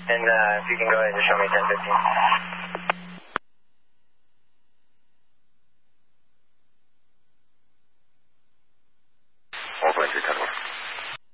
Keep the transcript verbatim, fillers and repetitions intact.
And uh, if you can go ahead and show me ten fifteen.